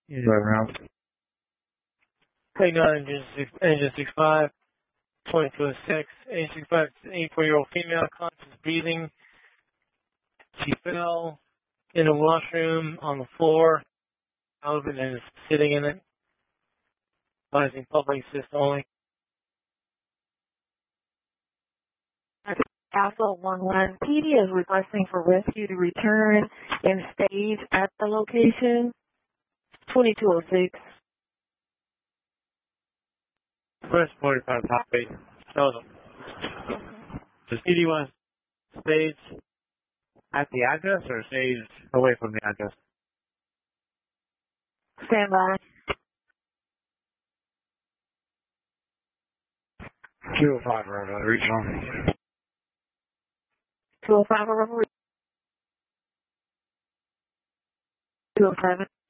You drive around. Take 9, engine 65, 2206, engine 65, 84-year-old female, conscious breathing. She fell in a washroom on the floor, elevator and is sitting in it. Advising public assist only. Alpha 11, PD is requesting for rescue to return and stage at the location. 2206. First 45 top 8. Tell them. Does PD want to stage at the address or stage away from the address? Stand by. 205 regional. 205 over 207.